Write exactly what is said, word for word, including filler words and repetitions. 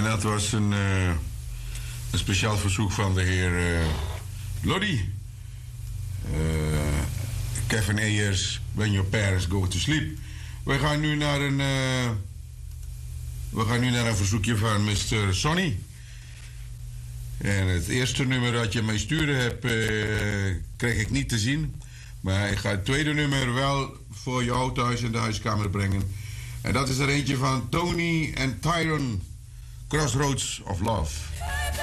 En dat was een, uh, een speciaal verzoek van de heer uh, Lodi. Uh, Kevin Ayers, When Your Parents Go to Sleep. We gaan nu naar een, uh, we gaan nu naar een verzoekje van mister Sonny. En het eerste nummer dat je mij stuurde hebt, uh, kreeg ik niet te zien. Maar ik ga het tweede nummer wel voor jou thuis in de huiskamer brengen. En dat is er eentje van Tony en Tyron, Crossroads of Love.